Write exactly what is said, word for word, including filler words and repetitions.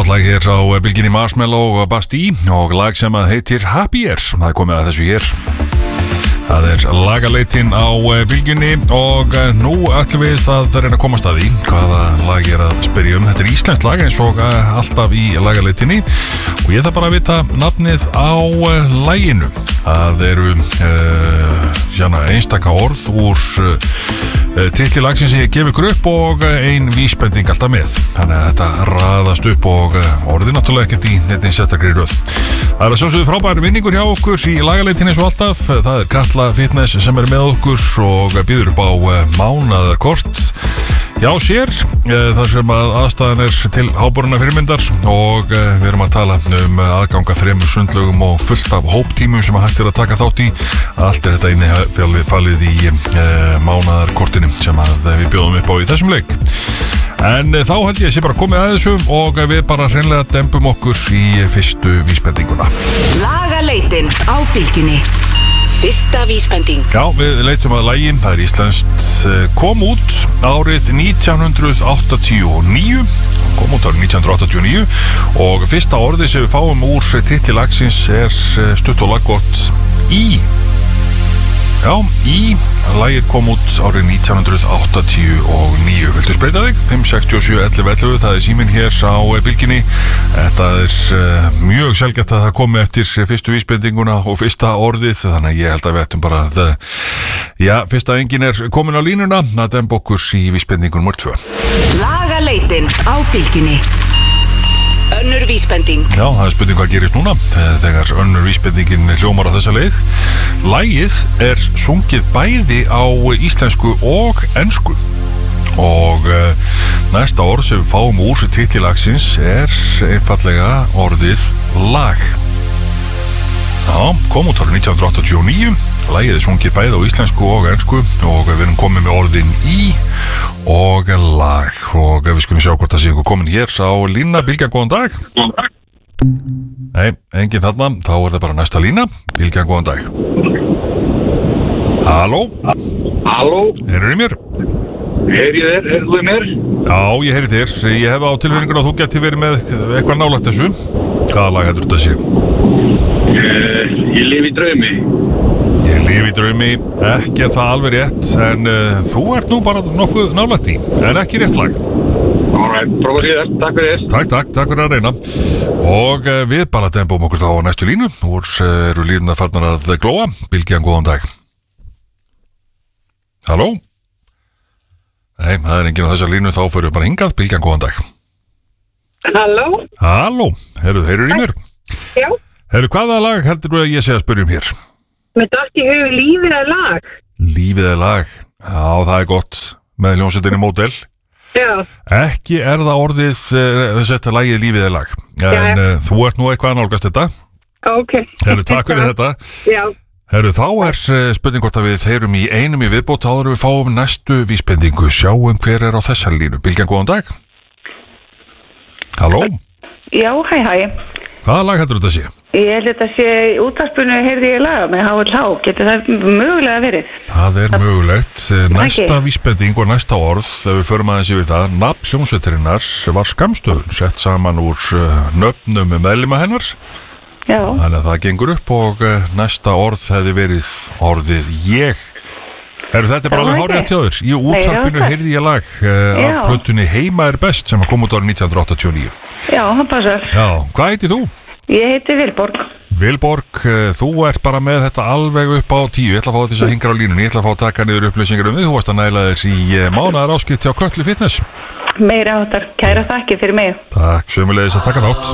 gott lag hér á bylginni Marshmello og Bastille og lag sem að heitir Happier. Það er komið að þessu hér. Það er lagaleitin á bylginni og nú ætlum við að reyna að komast að því hvaða lag er að spyrja um. Þetta er íslenskt lag eins og alltaf í lagaleitinni og ég þarf bara að vita nafnið á laginu. Það eru uh, einstaka orð úr uh, titli lagsins sem ég gef ykkur upp og ein vísbending alltaf með. Þannig að þetta raðast upp og orðið náttúrulega ekkert í neitt sérstakri röð. Það er að sjálfsögðu frábæri vinningur hjá okkur í lagaleitinni eins og alltaf. Það er Katla Fitness sem er með okkur og býður upp á mánaðarkort hjá sér, þar sem að aðstæðan er til háboruna fyrirmyndar og við erum að tala um aðganga þremur sundlaugum og fullt af hóptímum sem að hægt er að taka þátt í. Allt er þetta inni fallið í uh, mánaðarkortinu sem að við bjóðum upp á í þessum leik. En uh, þá held ég að sé bara komið að þessu og við bara hreinlega dembum okkur í fyrstu vísbendinguna. Lagaleitin á bylgjunni. Fyrsta vísbending. Já, við leitum að lagi, það er íslenskt, kom út árið nítján hundruð áttatíu og níu, kom út árið nítján hundruð áttatíu og níu og fyrsta orðið sem við fáum úr titli lagsins er stutt og laggott Í. Já, Í, lagið kom út árið nítján hundruð áttatíu og níu. Viltu spreita þig? fimm sex sjö ellefu ellefu, það er síminn hér á bylginni. Þetta er uh, mjög sjaldgæft að það komi eftir fyrstu vísbendinguna og fyrsta orðið, þannig að ég held að við ættum bara að, já, fyrst að enginn er komin á línuna, það demb okkur í vísbendingun númer tvö. Lagaleitin á bylginni. Önnur vísbending. Já, það er spurning hvað gerist núna þegar önnur vísbendingin hljómar á þessa leið. Lagið er sungið bæði á íslensku og ensku og uh, næsta orð sem við fáum úr titli lagsins er einfallega orðið lag. Já, kom út árið nítján hundruð áttatíu og níu. Lagið er sungið bæði á íslensku og ensku og við erum komið með orðin í og lag og við skulum sjá hvort það sé einhver komin hér á lína. Bylgjan, góðan dag. Góðan dag. Nei, enginn þarna, þá er það bara næsta lína. Bylgjan, góðan dag. Halló. Halló. Heyrðu í mér? Heyri ég þér, heyrðu í mér? Já, ég heyri þér. Ég hef á tilfinningun að þú geti verið með eitthvað nálægt þessu. Hvaða lag heldur þetta sé? Uh, ég lifi í draumi. Ég lifi í draumi, ekki að það alveg rétt, en uh, þú ert nú bara nokkuð nálægt í, en ekki rétt lag. Alright, prófa síðan, takk fyrir þér. Takk, takk, takk fyrir að reyna. Og uh, við bara dembum okkur þá á næstu línu, úr uh, eru línuna farnar að glóa. Bylgjan, góðan dag. Halló? Nei, það er enginn á þessa línu, þá fyrir við bara hingað. Bylgjan, góðan dag. Halló? Halló, heyrðu, heyrðu í mér? Já. Heyrðu, hvaða lag heldur þú að ég sé að spyrja um hér? Mér dætti í hug lífið er lag. Lífið er lag, já það er gott með hljómsveitinni Módel. Já. Ekki er það orðið þess að lagið lífið er lag, en uh, þú ert nú eitthvað að nálgast þetta. Ok. Heyrðu, takk fyrir þetta. Já. Heyrðu, þá er uh, spurning hvort að við heyrum í einum í viðbót áður við fáum næstu vísbendingu. Sjáum hver er á þessari línu. Bylgjan, góðan dag. Halló? Já, hæ hæ. Hvaða lag heldur þetta sé? Ég held þetta sé í útvarpinu heyrði ég laga með H L H. Getur það mögulega verið? Það er mögulegt. Næsta vísbending og næsta orð, ef við förum aðeins yfir það, nafn hljómsveitarinnar var skammstöfun, sett saman úr nöfnum meðlima hennar. Já. Þannig að það gengur upp og næsta orð hefði verið orðið ég. Heru, þetta er bara alveg hárið að tjóður. Í útvarpinu heyrði ég lag uh, af plötunni Heima er best sem kom út árið nítján hundruð áttatíu og níu. Já, það passar. Já, hvað heitir þú? Ég heiti Vilborg. Vilborg, uh, þú ert bara með þetta alveg upp á tíu. Ég ætla að fá þetta að hingra á línunni. Ég ætla að fá að taka niður upplýsingar um þið. Þú varst að næla þess í uh, mánaðar áskipt hjá Katla Fitness. Meira áttar, kæra þakki fyrir mig. Takk, sömulegis að taka þátt.